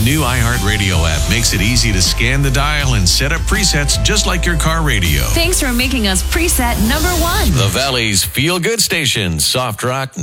new iHeartRadio app makes it easy to scan the dial and set up presets just like your car radio. Thanks for making us preset number one. The Valley's feel-good station, Soft Rock